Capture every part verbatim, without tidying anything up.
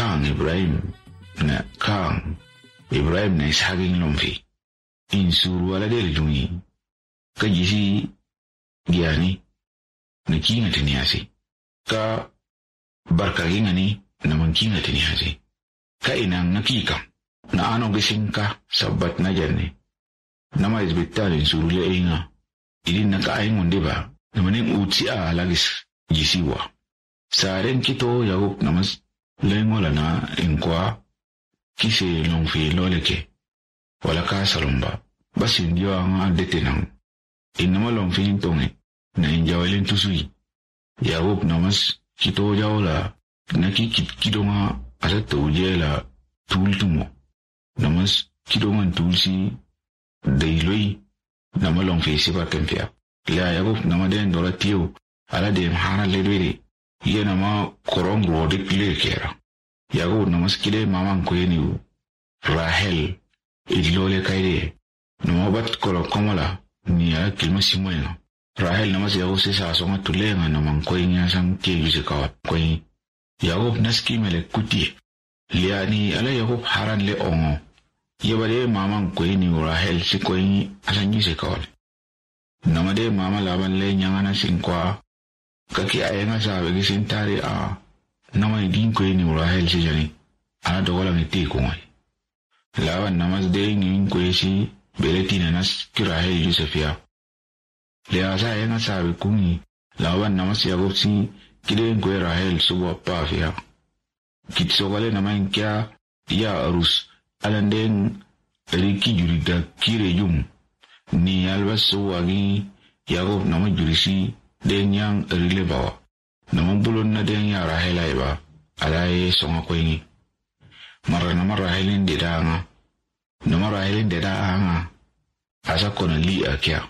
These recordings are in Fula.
kang Ibrahim na kang Ibrahim na ishaging lomfi insuru wala del jungi ka jisi giani na kinga tiniasi ka barka gingani na mangkinga tiniasi ka inang nakika na ano gising ka sabat na dyan na maizbital insuru liya inga idin nakaayon diba na maning utsi a lagis jisiwa sa rin kito yagok na mas lengola na inkwa kise longfi loleke wala ka salumba basin diyo ang adetinang inama longfi nintonge na injawalin tusui yagok na mas kito jawla nakikitkido nga asa taujela tultumo na mas kido nga tulsi dailoy na malongfi sipa kempia la yagok na maden dola tiyo ala dem hana ledwede yana ma korong rodik le kera yago namas kide mamang ko yeni Rahel idlole kaide no bat kolo komola ni ya kilma simoyna Rahel namas yago se sa songa tulenga namang ko nya sang ke yuse kawat ko yago naski mele kuti liani ala yago haran le ongo yabare mamang ko yeni Rahel si ko yi asan yuse kawat namade mama laban le nyangana sinkwa kaki ayenga sabe gisin tari a nama idin ko ni Rahel si jani ana dogola ngiti ko ngai lawan namas de ngin ko si beletina nas ki Rahel Yusufia le asa ayenga sabe kungi lawan namas yago si kide ko Rahel suwa pafia kitsogale namain kya ya arus alanden riki jurida kire yum ni albaso wagi yago nama jurisi den yang rile bawa namun bulon na den ya Rahela iba alaye songa ko ini mara nama Rahelin de danga nama Rahelin de danga asa kona li akia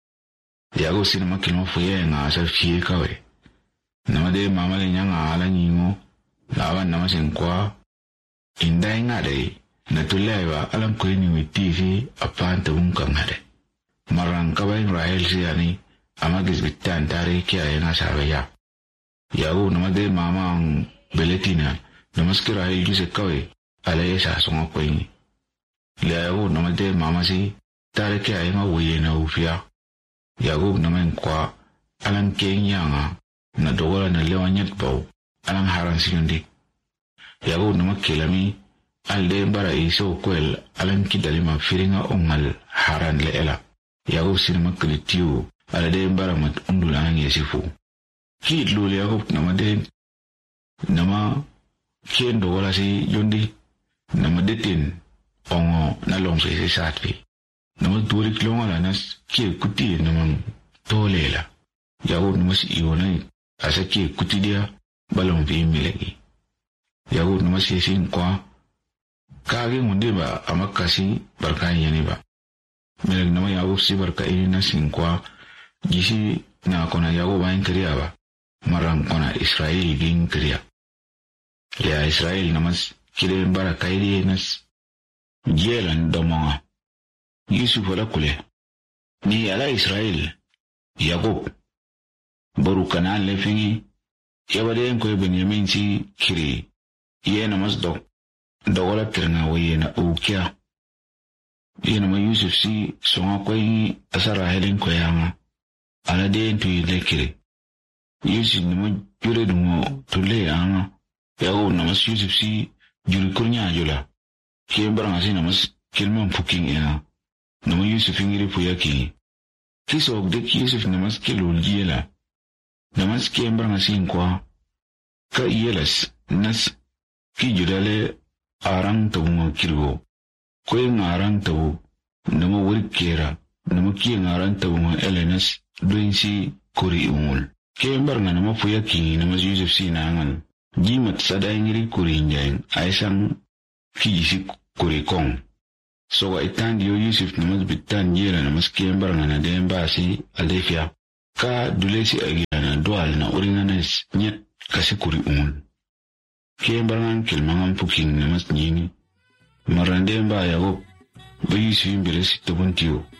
yago sinama kilma fuye nga asa fie kawe nama de mama le nyanga ala nyingo lawan nama senkwa indai ngade na tulaiba alam ko ini witifi apanta unkang hade marang kabain Rahel siyani amagis bitan tari kia yana sabaya yago namade mama ang beletina namaskira Rahel juse kawe alaye sa songa ko ini yago namade mama si tari kia yana wuye na ufia yago naman kwa alang kenya nga na dogola na lewa nyat bau alang haran siyundi yago namakilami alde bara iso kwel alang kidalima firinga ongal haran le ela yago sinama kritiyo ala de bara mat undula ngi sifu ki lule yago nama de nama kendo wala si jondi nama detin ongo na long se se satfi nama turik longa nas ki kuti nama tolela yago nama si iwona asa ki kuti dia balong vi milegi yago nama si sin kwa kage munde ba amakasi barkan yani ba mileg nama yago si barka ini na sin kwa jisi na kona yago bain kriya ba marang kona Israel ging kriya ya Israel namas kire bara kairi nas jelan domonga Yusuf wala kule ni ala Israel Yakob baru kanan lefingi yabade ko Benyamin si kiri ye namas do dogola tirna waye na ukya ye nama Yusuf si songa ko yi asara helin ko yanga ala de tu lekire Yusuf nama jure dungo tule anga yago namas Yusuf si juri kurnya jula kembara ngasi namas kilman puking ena nama Yusuf ingiri puyaki kiso ogdek Yusuf namas kilul jela namas kembara ngasi nkwa ka yelas nas ki judale arang tabungo kirgo koy ngarang tabu nama wurkera nama ki ngarang tabungo elenas doinsi kuri umul kembar na nama puyaki nama Yusuf si nangan jimat sada ingiri kuri njain aisan kiji kuri kong soga itan diyo Yusuf nama bitan jera nama kembar na demba si alefia ka dulesi agana dual na uringanes nyet kasi kuri umul kembar ngan kilmangan puking nama nyini marandemba yago bayi si imbere si tabuntiyo